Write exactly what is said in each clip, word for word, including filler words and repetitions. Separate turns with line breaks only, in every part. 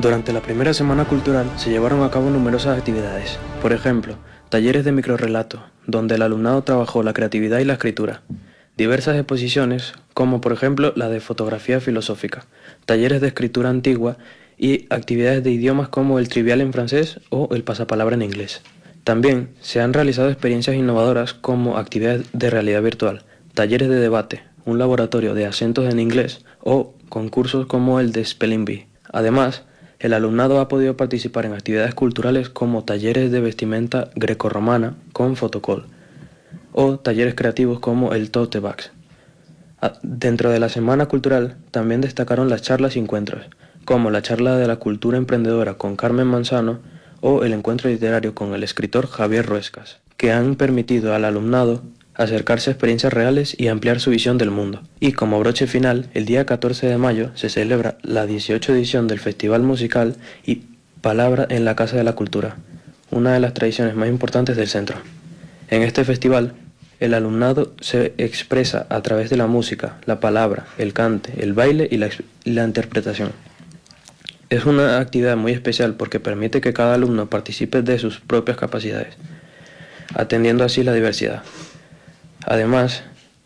Durante la primera semana cultural se llevaron a cabo numerosas actividades. Por ejemplo, talleres de microrrelato, donde el alumnado trabajó la creatividad y la escritura. Diversas exposiciones, como por ejemplo la de fotografía filosófica, talleres de escritura antigua y actividades de idiomas como el trivial en francés o el pasapalabra en inglés. También se han realizado experiencias innovadoras como actividades de realidad virtual, talleres de debate, un laboratorio de acentos en inglés o concursos como el de Spelling Bee. Además, el alumnado ha podido participar en actividades culturales como talleres de vestimenta grecorromana con fotocall o talleres creativos como el Tote Bags. Dentro de la Semana Cultural también destacaron las charlas y encuentros, como la charla de la cultura emprendedora con Carmen Manzano o el encuentro literario con el escritor Javier Ruescas, que han permitido al alumnado acercarse a experiencias reales y ampliar su visión del mundo. Y como broche final, el día catorce de mayo se celebra la dieciocho edición del Festival Musical y Palabra en la Casa de la Cultura, una de las tradiciones más importantes del centro. En este festival, el alumnado se expresa a través de la música, la palabra, el cante, el baile y la, y la interpretación. Es una actividad muy especial porque permite que cada alumno participe de sus propias capacidades, atendiendo así la diversidad. Además,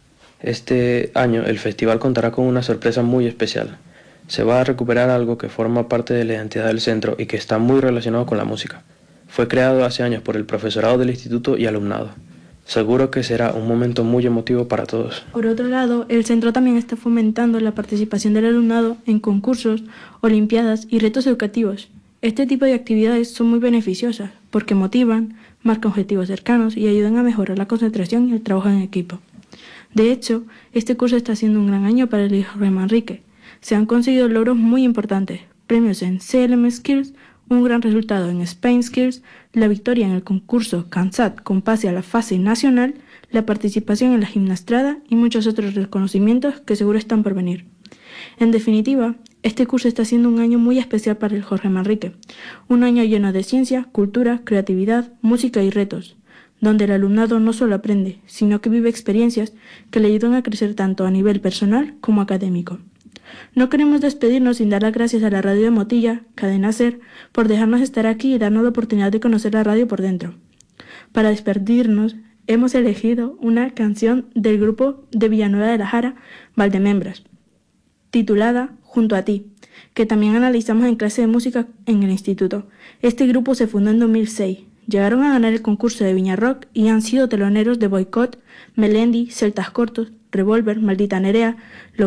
este año el festival contará con una sorpresa muy especial. Se va a recuperar algo que forma parte de la identidad del centro y que está muy relacionado con la música. Fue creado hace años por el profesorado del instituto y alumnado. Seguro que será un momento muy emotivo para todos.
Por otro lado, el centro también está fomentando la participación del alumnado en concursos, olimpiadas y retos educativos. Este tipo de actividades son muy beneficiosas porque motivan, marcan objetivos cercanos y ayudan a mejorar la concentración y el trabajo en equipo. De hecho, este curso está siendo un gran año para el Jorge Manrique. Se han conseguido logros muy importantes, premios en C L M Skills, un gran resultado en Spain Skills, la victoria en el concurso CANSAT con pase a la fase nacional, la participación en la gimnastrada y muchos otros reconocimientos que seguro están por venir. En definitiva, este curso está siendo un año muy especial para el Jorge Manrique, un año lleno de ciencia, cultura, creatividad, música y retos, donde el alumnado no solo aprende, sino que vive experiencias que le ayudan a crecer tanto a nivel personal como académico. No queremos despedirnos sin dar las gracias a la radio de Motilla, Cadena Ser, por dejarnos estar aquí y darnos la oportunidad de conocer la radio por dentro. Para despedirnos, hemos elegido una canción del grupo de Villanueva de la Jara, Valdemembras, titulada Junto a ti, que también analizamos en clase de música en el instituto. Este grupo se fundó en dos mil seis. Llegaron a ganar el concurso de Viña Rock y han sido teloneros de Boicot, Melendi, Celtas Cortos, Revolver, Maldita Nerea,